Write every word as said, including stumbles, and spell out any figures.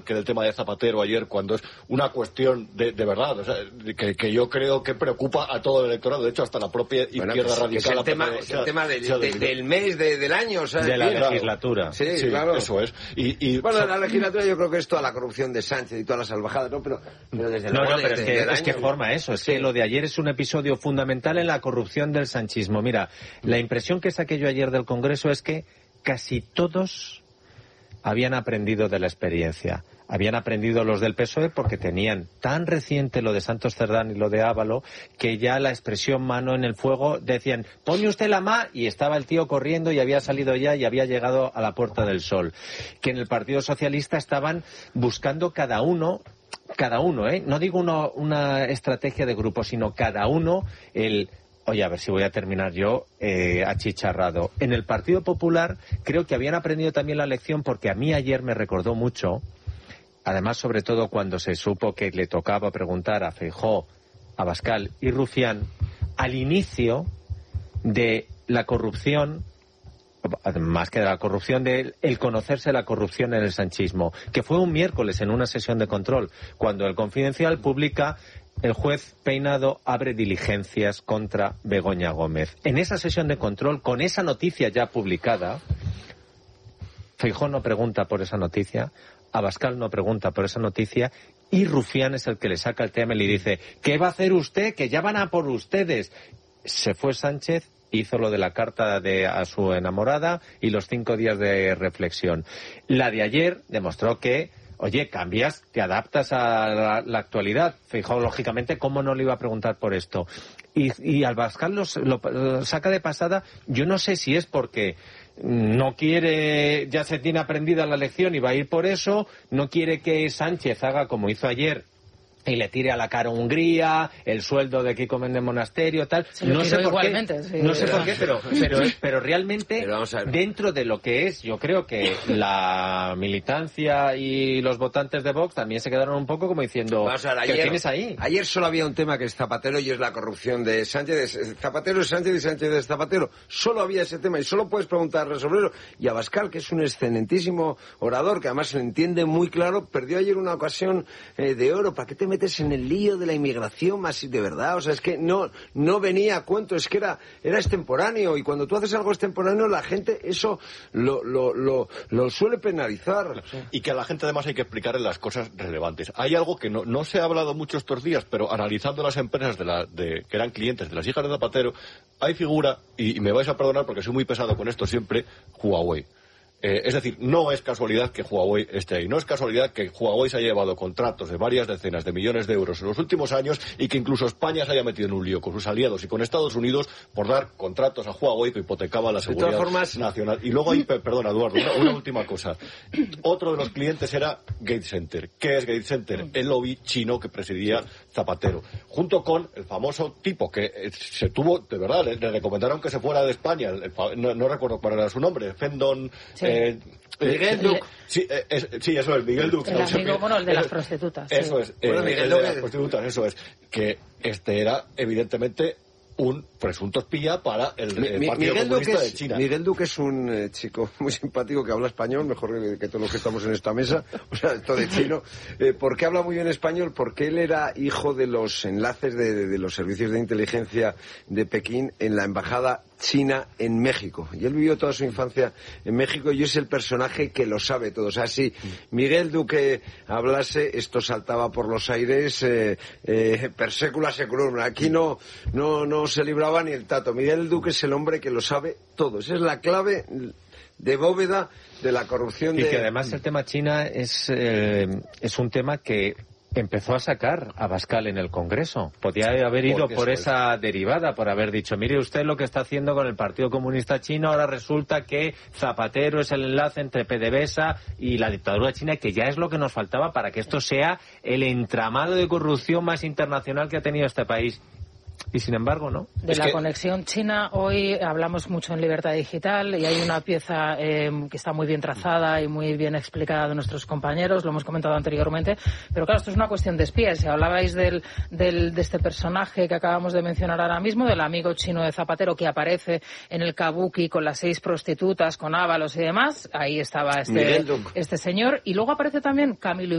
que del tema de Zapatero ayer, cuando es una cuestión de, de verdad, o sea, que, que yo creo que preocupa a todo el electorado, de hecho hasta la propia bueno, izquierda que, radical. que es el tema, de, es el tema de, de, de, del mes, de, del año, o sea, de la claro. legislatura. Sí, sí, claro. Eso es. Y, y, bueno, so... la legislatura yo creo que es toda la corrupción de Sánchez y todas las salvajadas, ¿no? Pero, pero desde no, luego... no, pero de, es, que, de es que forma eso, es sí. que lo de ayer es un episodio fundamental en la corrupción del sanchismo. Mira, la impresión que saqué yo ayer del Congreso es que casi todos habían aprendido de la experiencia. Habían aprendido los del P S O E porque tenían tan reciente lo de Santos Cerdán y lo de Ábalos que ya la expresión mano en el fuego decían, pone usted la ma, y estaba el tío corriendo y había salido ya y había llegado a la Puerta del Sol. Que en el Partido Socialista estaban buscando cada uno, cada uno, ¿eh? No digo uno, una estrategia de grupo, sino cada uno el... Oye, a ver si voy a terminar yo eh, achicharrado. En el Partido Popular creo que habían aprendido también la lección porque a mí ayer me recordó mucho, además sobre todo cuando se supo que le tocaba preguntar a Feijóo, a Abascal y Rufián, al inicio de la corrupción, más que de la corrupción, de el conocerse la corrupción en el sanchismo, que fue un miércoles en una sesión de control, cuando el Confidencial publica... El juez Peinado abre diligencias contra Begoña Gómez. En esa sesión de control, con esa noticia ya publicada, Feijóo no pregunta por esa noticia, Abascal no pregunta por esa noticia, y Rufián es el que le saca el tema y le dice, ¿qué va a hacer usted? Que ya van a por ustedes. Se fue Sánchez, hizo lo de la carta de, a su enamorada y los cinco días de reflexión. La de ayer demostró que oye, cambias, te adaptas a la, la actualidad. Feijóo, lógicamente, ¿cómo no le iba a preguntar por esto? Y, y Abascal lo, lo, lo saca de pasada, yo no sé si es porque no quiere, ya se tiene aprendida la lección y va a ir por eso, no quiere que Sánchez haga como hizo ayer, y le tire a la cara a Hungría, el sueldo de Kiko Méndez Monasterio, tal. No sé, por qué, sí, no sé por qué, pero, pero, pero realmente, pero dentro de lo que es, yo creo que la militancia y los votantes de Vox también se quedaron un poco como diciendo, ver, ayer, ¿qué tienes ahí? Ayer solo había un tema que es Zapatero y es la corrupción de Sánchez. Zapatero es Sánchez y Sánchez es Zapatero. Solo había ese tema y solo puedes preguntar sobre eso. Y Abascal, que es un excelentísimo orador, que además lo entiende muy claro, perdió ayer una ocasión eh, de oro. ¿Para qué te metes en el lío de la inmigración más de verdad? O sea, es que no no venía a cuento, es que era era extemporáneo, y cuando tú haces algo extemporáneo la gente eso lo lo lo, lo suele penalizar. Y que a la gente además hay que explicarle las cosas relevantes. Hay algo que no, no se ha hablado mucho estos días, pero analizando las empresas de la, de, que eran clientes de las hijas de Zapatero, hay figura, y, y me vais a perdonar porque soy muy pesado con esto siempre, Huawei. Eh, es decir, no es casualidad que Huawei esté ahí. No es casualidad que Huawei se haya llevado contratos de varias decenas de millones de euros en los últimos años y que incluso España se haya metido en un lío con sus aliados y con Estados Unidos por dar contratos a Huawei que hipotecaba la seguridad formas... nacional. Y luego hay, perdona Eduardo, una, una última cosa. Otro de los clientes era Gate Center. ¿Qué es Gate Center? El lobby chino que presidía Zapatero. Junto con el famoso tipo que eh, se tuvo, de verdad, le, le recomendaron que se fuera de España. El, el, no, no recuerdo cuál era su nombre. Fendon... Sí. Eh, Miguel eh, Duque. Sí, eh, es, sí, eso es, Miguel Duque. El amigo, bueno, el de las prostitutas. Eso sí. es, eh, bueno, Miguel el Duque. de las prostitutas, eso es. Que este era, evidentemente, un presunto espía para el, Mi, el mi, Partido Miguel Comunista Duque de es, China. Miguel Duque es un eh, chico muy simpático que habla español, mejor que, que todos los que estamos en esta mesa, o sea, esto de chino. Eh, ¿Por qué habla muy bien español? Porque él era hijo de los enlaces de, de, de los servicios de inteligencia de Pekín en la embajada china en México. Y él vivió toda su infancia en México y es el personaje que lo sabe todo. O sea, si Miguel Duque hablase, esto saltaba por los aires eh, eh, per secula seculorum. Aquí no, no, no se libraba ni el tato. Miguel Duque es el hombre que lo sabe todo. Esa es la clave de bóveda de la corrupción. Y de... que además el tema China es, eh, es un tema que empezó a sacar a Abascal en el Congreso. Podía haber ido por esa derivada, por haber dicho, mire usted lo que está haciendo con el Partido Comunista Chino, ahora resulta que Zapatero es el enlace entre PDVSA y la dictadura china, que ya es lo que nos faltaba para que esto sea el entramado de corrupción más internacional que ha tenido este país. Y sin embargo, ¿no? De es la que... conexión china, hoy hablamos mucho en Libertad Digital y hay una pieza eh, que está muy bien trazada y muy bien explicada de nuestros compañeros, lo hemos comentado anteriormente, pero claro, esto es una cuestión de espías. Si hablabais del, del, de este personaje que acabamos de mencionar ahora mismo, del amigo chino de Zapatero que aparece en el Kabuki con las seis prostitutas, con Ábalos y demás, ahí estaba este, este señor. Y luego aparece también Camilo